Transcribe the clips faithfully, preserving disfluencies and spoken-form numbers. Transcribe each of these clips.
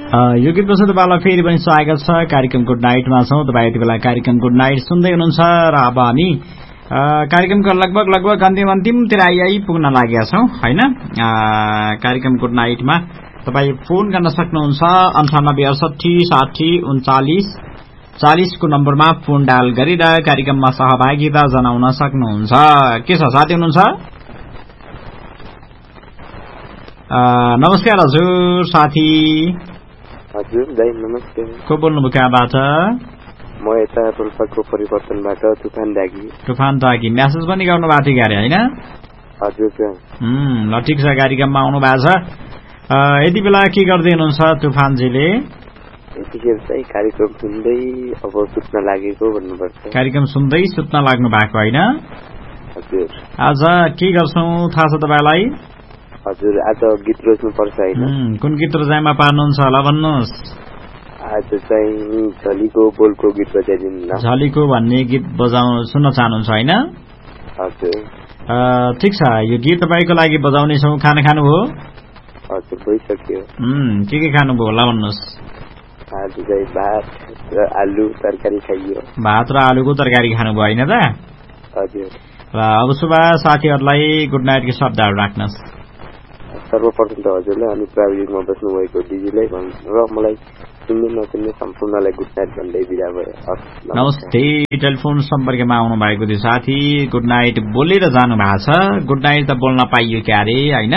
यो गीत पछि तपाईँलाई फेरि पनि स्वागत छ कार्यक्रम गुड नाइटमा छौँ। तपाईँ यति बेला कार्यक्रम गुड नाइट सुन्दै हुनुहुन्छ र अब हामी कार्यक्रमको लगभग लगभग अन्तिम अन्तिमतिर आइपुग्न लागेका छौँ होइन। कार्यक्रम गुड नाइटमा तपाईँ फोन गर्न सक्नुहुन्छ अन्ठानब्बे अडसठी साठी उन्चालिस चालिसको नम्बरमा फोन डायल गरेर कार्यक्रममा सहभागिता जनाउन सक्नुहुन्छ। के छ साथी हुनुहुन्छ? नमस्कार हजुर साथी। हजुर दाइ नमस्ते। को बोल्नुभयो कहाँबाट? म यता रोल्पाको परिवर्तनबाट तुफान दागी। तुफान दागी म्यासेज पनि गर्नु भएको थियो अरे होइन? हजुर सर। ल ठिक छ, कार्यक्रममा आउनु भएको छ। यति बेला के गर्दै हुनुहुन्छ तुफानजीले? यतिखेर चाहिँ कार्यक्रम सुन्दै अब सुत्न लागेको भन्नुपर्छ। कार्यक्रम सुन्दै सुत्न लाग्नु भएको होइन? हजुर। आज के गर्छौँ थाहा छ तपाईँलाई? हजुर आज गीत रोज्नु पर्छ होइन? कुन गीत रोजाइमा पार्नुहुन्छ होला भन्नुहोस्? आज चाहिँ झलीको बोलको गीत बजाइदिनु न। झलीको भन्ने गीत बजाउनु सुन्न चाहनुहुन्छ होइन? हजुर। ठिक छ, यो गीत तपाईँको लागि बजाउने छौँ। खाना खानुभयो? हजुर भइसक्यो। के के खानुभयो होला भन्नुहोस्? आज चाहिँ भात र आलु तरकारी खाइयो। भात र आलुको तरकारी खानुभयो होइन त? हजुर। र अब सुबह साथीहरूलाई गुड नाइटको शब्दहरू राख्नुहोस्। सर्वप्रथम त हजुरलाई अनि प्राविधिकमा बस्नुभएको दिदीलाई र मलाई सुन्ने नसुन्ने सम्पूर्णलाई गुड नाइट भन्दै बिदा भयो। नमस्ते। टेलिफोन सम्पर्कमा आउनु भएको थियो साथी, गुड नाइट बोलेर जानु भएको छ। गुड नाइट त बोल्न पाइयो क्या अरे होइन?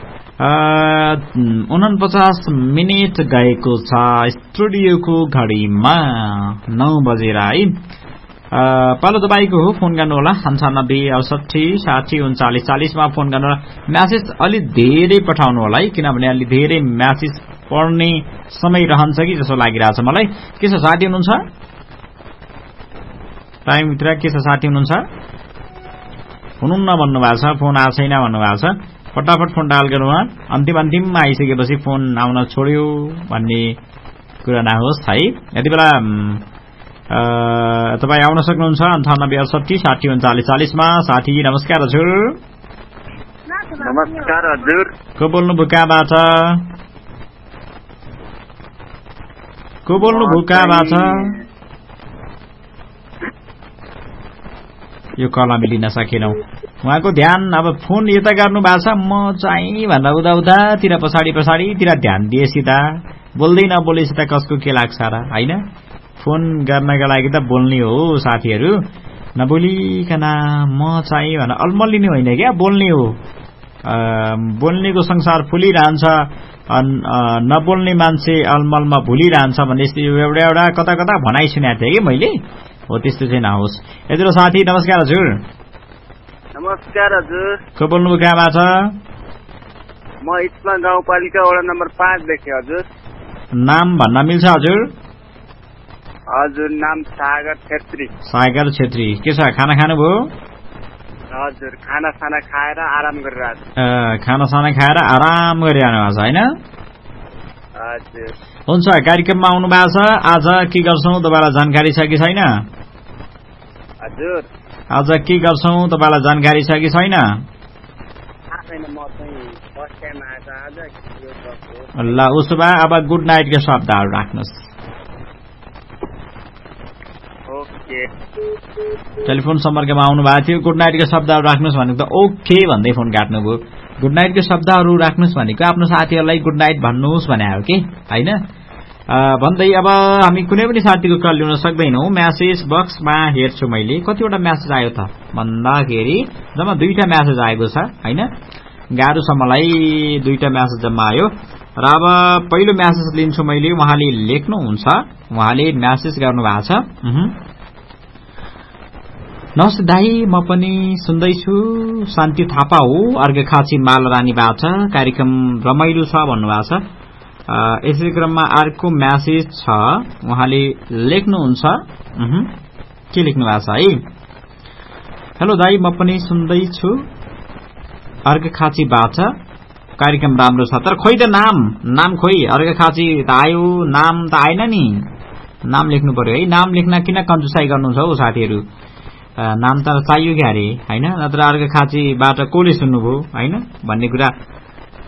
उनपचास मिनट गएको छ स्टुडियोको घडीमा नौ बजेर है। पालो तपाईँको हो, फोन गर्नु होला अन्ठानब्बे अडसठी साठी उन्चालिस चालिसमा फोन गर्नु होला। म्यासेज अलिक धेरै पठाउनु होला है, किनभने अलि धेरै म्यासेज पढ्ने समय रहन्छ कि जस्तो लागिरहेछ मलाई। के छ साथी हुनुहुन्छ? टाइमभित्र के छ साथी हुनुहुन्छ? हुनुहुन्न भन्नुभएको छ, फोन आएको छैन भन्नुभएको छ। फटाफट फोन डायल गर्नुमा, अन्तिम अन्तिममा आइसकेपछि फोन आउन छोड्यो भन्ने कुरा नहोस् है। यति बेला तपाईँ आउन सक्नुहुन्छ अन्ठानब्बे अडसठी साठी उन्चालिस चालिसमा। साथी नमस्कार हजुर। नमस्कार हजुर। को बोल्नुभयो कहाँबाट? को बोल्नुभयो कहाँबाट? यो कल हामी लिन सकेनौँ। उहाँको ध्यान अब फोन यता गर्नु भएको छ, म चाहिँ भन्दा उता उतातिर पछाडि पछाडितिर ध्यान दिए सिधा बोल्दै नबोले सिधा कसको के लाग्छ र होइन? फोन गर्नका लागि त बोल्ने हो साथीहरू, नबोलिकन म चाहिँ भनेर अल्मलिने होइन क्या, बोल्ने हो। बोल्नेको संसार फुलिरहन्छ, नबोल्ने मान्छे अलमलमा भुलिरहन्छ भन्ने एउटा एउटा कता कता भनाइ सुनेको थिएँ कि मैले। हो त्यस्तो चाहिँ नहोस्। यति साथी नमस्कार हजुर। नमस्कार हजुर। को बोल्नुभयो कहाँबाट? म इस्मा गाउँपालिका वडा नम्बर पाँचदेखि हजुर। नाम भन्न मिल्छ हजुर? हजुर नाम सागर छेत्री। सागर छेत्री। के छ खाना खानुभयो? हजुर खाना साना खाएर आराम गरिरहेको छु। खाना साना खाएर आराम गरिरहनु भएको छ होइन? हजुर। हुन्छ, कार्यक्रममा आउनु भएको छ। आज के गर्छौँ तपाईँलाई जानकारी छ कि छैन? हजुर। आज के गर्छौँ तपाईँलाई जानकारी छ कि छैन? ल उसो भए अब गुड नाइटको शब्दहरू राख्नुहोस्। टेलिफोन सम्पर्कमा आउनु भएको थियो, गुड नाइटको शब्दहरू राख्नुहोस् भनेको त ओके भन्दै फोन काट्नुभयो। गुड नाइटको शब्दहरू राख्नुहोस् भनेको आफ्नो साथीहरूलाई गुड नाइट भन्नुहोस् भने हो कि होइन? भन्दै अब हामी कुनै पनि साथीको कल लिन सक्दैनौँ। म्यासेज बक्समा हेर्छु मैले कतिवटा म्यासेज आयो त भन्दाखेरि जम्मा दुईटा म्यासेज आएको छ होइन? गाह्रो छ मलाई, दुईटा म्यासेज जम्मा आयो। र अब पहिलो म्यासेज लिन्छु मैले। उहाँले लेख्नुहुन्छ, उहाँले म्यासेज गर्नुभएको छ। नमस्ते दाई, म पनि सुन्दैछु। शान्ति थापा हो, अर्घखाँची मालरानीबाट। कार्यक्रम रमाइलो छ भन्नुभएको छ। यसै क्रममा अर्को म्यासेज छ, उहाँले लेख्नुहुन्छ, के लेख्नु भएको छ है? हेलो दाई, म पनि सुन्दैछु अर्घखाँचीबाट। कार्यक्रम राम्रो छ, तर खोइ त नाम नाम खोइ अर्घखाँची त आयो, नाम त आएन नि। नाम लेख्नु पर्यो है। नाम लेख्न किन कन्जुसाई गर्नुहुन्छ हौ साथीहरू? नाम त चाहियो क्या अरे होइन? नत्र अर्घखाँचीबाट कसले सुन्नुभयो होइन भन्ने कुरा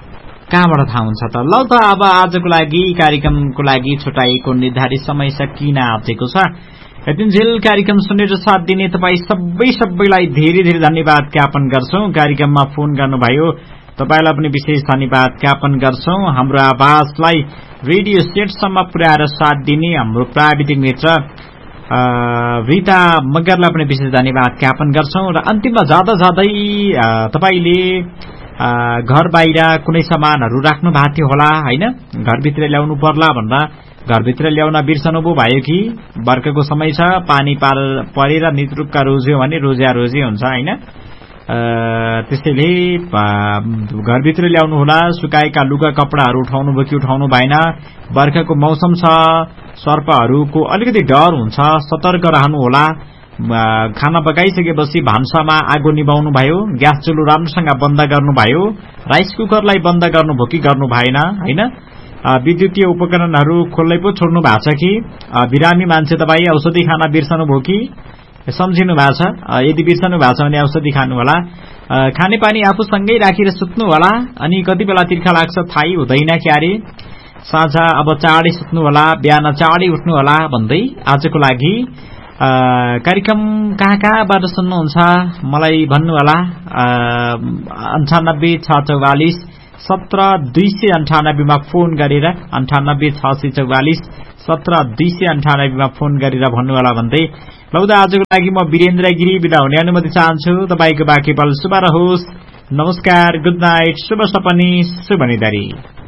कहाँबाट थाहा हुन्छ त। ल त अब आजको लागि कार्यक्रमको लागि छुटाइएको निर्धारित समय सकिन आँटेको छ। यतिन्जेल कार्यक्रम सुनेर साथ दिने तपाईँ सबै सबैलाई धेरै धेरै धन्यवाद ज्ञापन गर्छौं। कार्यक्रममा फोन गर्नुभयो तपाईलाई पनि विशेष धन्यवाद ज्ञापन गर्छौं। हाम्रो आवाजलाई रेडियो सेटसम्म पुर्याएर साथ दिने हाम्रो प्राविधिक मित्र रीता मगरलाई पनि विशेष धन्यवाद ज्ञापन गर्छौं। र अन्तिममा जाँदा जाँदै तपाईले घर बाहिर कुनै सामानहरू राख्नु भएको थियो होला हैन, घरभित्र ल्याउनु पर्ला भन्दा घरभित्र ल्याउन बिर्सनुभयो भयो कि बर्खाको समय छ, पानी परेर नितरुक्क रोज्यो भने रोज्या रोजी हुन्छ हैन। त्यसैले घरभित्र ल्याउनु होला। सुकाएका लुगा कपडाहरू उठाउनु भयो कि उठाउनु भएन। बर्खाको मौसम छ, सर्पहरूको अलिकति डर हुन्छ, सतर्क रहनु होला। खाना पकाइसकेपछि भान्सामा आगो निभाउनु भयो, ग्यास चुलो राम्रोसँग बन्द गर्नु भयो, राइस कुकरलाई बन्द गर्नु भयो कि गर्नु भएन हैन। विद्युतीय उपकरणहरू खोल्दै पो छोड्नु भएको छ कि, बिरामी मान्छे तपाईँ औषधि खाना बिर्सनु भयो कि सम्झिनु भएको छ। यदि बिर्सनु भएको छ भने औषधि खानु होला। खानेपानी आफूसँगै राखेर सुत्नु होला। अनि कति बेला तिर्खा लाग्छ थाहै हुँदैन क्यारे। साँझ अब चाँडै सुत्नु होला, बिहान चाँडै उठ्नु होला भन्दै आजको लागि कार्यक्रम कहाँ कहाँबाट सुन्नुहुन्छ मलाई भन्नु होला। अन्ठानब्बे छ चौवालिस सत्र दुई सय अन्ठानब्बेमा फोन गरेर अन्ठानब्बे छ सय चौवालिस सत्र दुई सय अन्ठानब्बेमा फोन गरेर भन्नु होला भन्दै लौदा आजको लागि म वीरेन्द्र गिरी बिदा हुने अनुमति चाहन्छु। तपाईको बाँकी पल शुभ रहोस्। नमस्कार, गुड नाइट, शुभ सपनी, शुभ निद्रा।